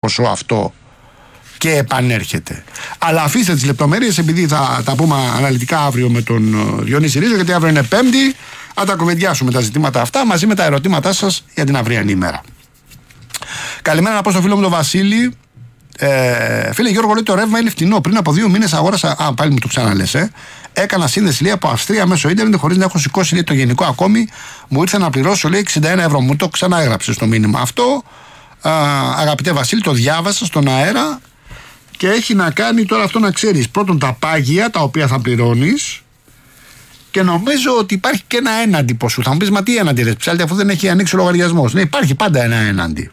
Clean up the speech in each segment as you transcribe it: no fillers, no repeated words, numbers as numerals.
ποσό αυτό και επανέρχεται. Αλλά αφήστε τις λεπτομέρειες, επειδή θα τα πούμε αναλυτικά αύριο με τον Διονύση Ρίζο, γιατί αύριο είναι Πέμπτη. Θα τα κουβεντιάσουμε τα ζητήματα αυτά μαζί με τα ερωτήματά σας για την αυριανή ημέρα. Καλημέρα να πω στο φίλο μου τον Βασίλη. Φίλε Γιώργο, λέει το ρεύμα είναι φτηνό. Πριν από 2 μήνες αγόρασα. Πάλι μου το ξαναλες. Έκανα σύνδεση λέει, από Αυστρία μέσω ίντερνετ χωρίς να έχω σηκώσει λέει, το γενικό ακόμη. Μου ήρθε να πληρώσω λέει 61 ευρώ. Μου το ξαναέγραψε στο μήνυμα αυτό. Αγαπητέ Βασίλη, το διάβασα στον αέρα και έχει να κάνει τώρα αυτό να ξέρεις. Πρώτον τα πάγια τα οποία θα πληρώνεις. Και νομίζω ότι υπάρχει και ένα έναντι ποσού. Θα μου πεις, μα τι έναντι ρε ψάλτη, αφού δεν έχει ανοίξει ο λογαριασμός. Ναι, υπάρχει πάντα ένα έναντι.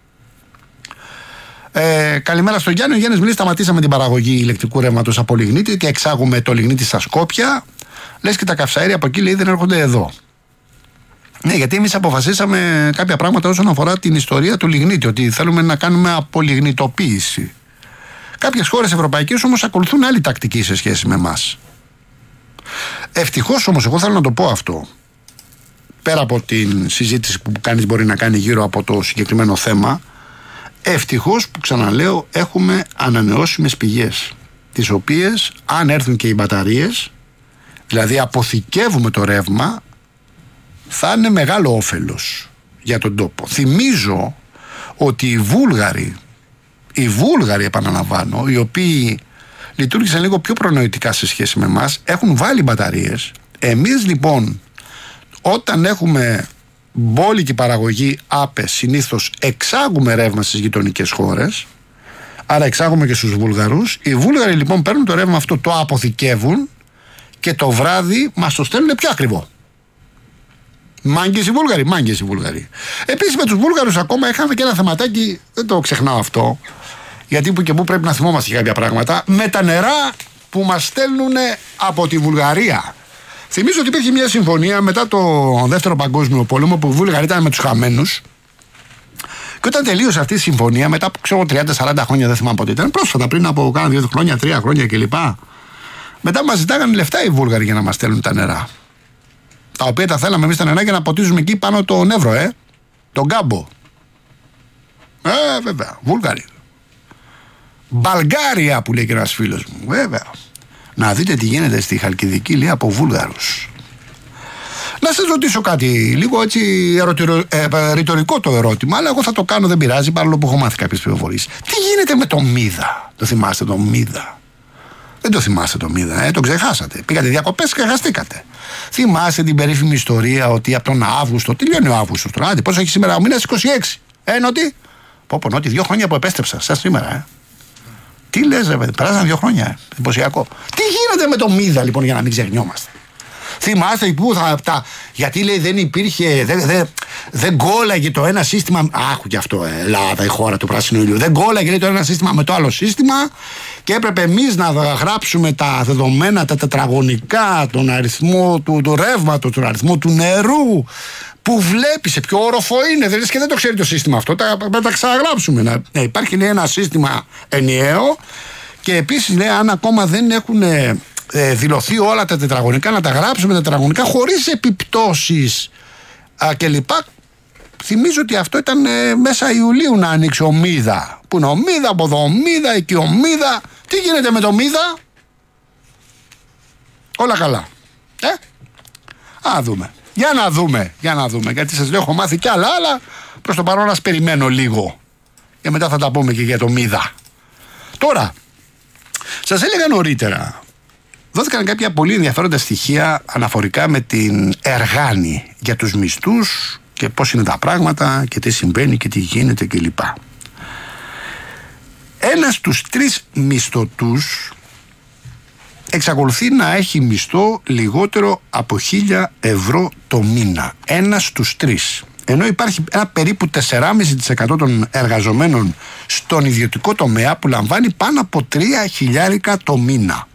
Καλημέρα στο Γιάννη. Ο Γιάννης μου λέει: σταματήσαμε την παραγωγή ηλεκτρικού ρεύματος από λιγνίτη και εξάγουμε το λιγνίτη στα Σκόπια. Λες και τα καυσαέρια από εκεί λέει δεν έρχονται εδώ. Ναι, γιατί εμείς αποφασίσαμε κάποια πράγματα όσον αφορά την ιστορία του λιγνίτη, ότι θέλουμε να κάνουμε απολιγνητοποίηση. Κάποιες χώρες ευρωπαϊκές όμως ακολουθούν άλλη τακτική σε σχέση με εμάς. Ευτυχώς όμως, εγώ θέλω να το πω αυτό, πέρα από την συζήτηση που κανείς μπορεί να κάνει γύρω από το συγκεκριμένο θέμα, ευτυχώς που ξαναλέω έχουμε ανανεώσιμες πηγές, τις οποίες αν έρθουν και οι μπαταρίες, δηλαδή αποθηκεύουμε το ρεύμα, θα είναι μεγάλο όφελος για τον τόπο. Θυμίζω ότι οι Βούλγαροι επαναλαμβάνω, οι οποίοι λειτουργήσαν λίγο πιο προνοητικά σε σχέση με εμάς, έχουν βάλει μπαταρίες. Εμείς λοιπόν όταν έχουμε μπόλικη παραγωγή άπες, συνήθως εξάγουμε ρεύμα στις γειτονικές χώρες, άρα εξάγουμε και στους Βούλγαρους. Οι Βούλγαροι λοιπόν παίρνουν το ρεύμα αυτό, το αποθηκεύουν και το βράδυ μας το στέλνουν πιο ακριβό. Μάγκες οι Βούλγαροι. Επίσης με τους Βούλγαρους ακόμα είχαμε και ένα θεματάκι, δεν το ξεχνάω αυτό, γιατί που και που πρέπει να θυμόμαστε για κάποια πράγματα, με τα νερά που μας στέλνουν από τη Βουλγαρία. Θυμίζω ότι υπήρχε μια συμφωνία μετά το Δεύτερο Παγκόσμιο Πόλεμο που οι Βούλγαροι ήταν με τους χαμένους. Και όταν τελείωσε αυτή η συμφωνία, μετά από 30-40 χρόνια, δεν θυμάμαι πότε ήταν, πρόσφατα πριν από 2 χρόνια, 3 χρόνια κλπ. Μετά μας ζητάγανε λεφτά οι Βούλγαροι για να μας στέλνουν τα νερά. Τα οποία τα θέλαμε εμείς τα νερά για να ποτίζουμε εκεί πάνω τον Εύρο, τον Κάμπο. Βέβαια, Βούλγαροι. Μπαλγάρια που λέει και ένας φίλος μου, βέβαια. Να δείτε τι γίνεται στη Χαλκιδική, λέει, από Βούλγαρους. Να σας ρωτήσω κάτι, λίγο έτσι ρητορικό το ερώτημα, αλλά εγώ θα το κάνω, δεν πειράζει, παρόλο που έχω μάθει κάποιες πληροφορίες. Τι γίνεται με το Μίδα? Το θυμάστε το Μίδα? Δεν το θυμάστε το Μίδα, το ξεχάσατε. Πήγατε διακοπές και ξεχαστήκατε. Θυμάστε την περίφημη ιστορία ότι από τον Αύγουστο, τι λέει ο Αύγουστος τώρα, άντε, πόσο έχει σήμερα ο μήνας? 26. Νότι. Νότι 2 χρόνια που επέστρεψα, σαν σήμερα, Τι λες ρε παιδί, περάσαν 2 χρόνια, εντυπωσιακό. Τι γίνεται με το Μίδα λοιπόν για να μην ξεχνιόμαστε? Θυμάστε που γιατί λέει δεν υπήρχε, δεν κόλλαγε το ένα σύστημα. Άκου κι αυτό, Ελλάδα, η χώρα του πράσινου ήλιου. Δεν κόλλαγε λέει, το ένα σύστημα με το άλλο σύστημα και έπρεπε εμείς να γράψουμε τα δεδομένα, τα τετραγωνικά, τον αριθμό του ρεύματος, τον αριθμό του νερού. Που βλέπει σε ποιο όροφο είναι, δηλαδή και δεν το ξέρει το σύστημα αυτό. Θα τα ξαναγράψουμε. Υπάρχει λέει, ένα σύστημα ενιαίο και επίσης λέει, αν ακόμα δεν έχουν δηλωθεί όλα τα τετραγωνικά, να τα γράψουμε τετραγωνικά χωρίς επιπτώσεις κλπ. Θυμίζω ότι αυτό ήταν μέσα Ιουλίου να ανοίξει ο Μίδα. Που είναι ο Μίδα από εδώ, ο Μίδα εκεί, ο Μίδα. Τι γίνεται με το Μίδα? Όλα καλά. Δούμε. Για να δούμε. Γιατί σας λέω, έχω μάθει κι άλλα, αλλά προς το παρόν ας περιμένω λίγο. Και μετά θα τα πούμε και για το Μίδα. Τώρα, σας έλεγα νωρίτερα, δόθηκαν κάποια πολύ ενδιαφέροντα στοιχεία αναφορικά με την Εργάνη για τους μισθούς και πώς είναι τα πράγματα και τι συμβαίνει και τι γίνεται κλπ. Ένας στους 3 μισθωτούς εξακολουθεί να έχει μισθό λιγότερο από 1.000 ευρώ το μήνα. Ένας στους 3. Ενώ υπάρχει ένα περίπου 4,5% των εργαζομένων στον ιδιωτικό τομέα που λαμβάνει πάνω από 3.000 το μήνα.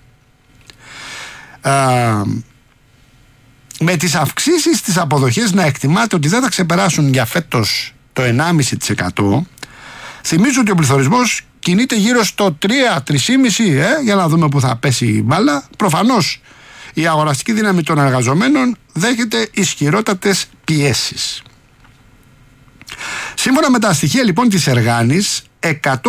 Με τις αυξήσεις στις αποδοχές να εκτιμάται ότι δεν θα ξεπεράσουν για φέτος το 1,5%. Θυμίζω ότι ο πληθωρισμός κινείται γύρω στο 3-3,5%, για να δούμε που θα πέσει η μπάλα. Προφανώς η αγοραστική δύναμη των εργαζομένων δέχεται ισχυρότατες πιέσεις. Σύμφωνα με τα στοιχεία λοιπόν της Εργάνης,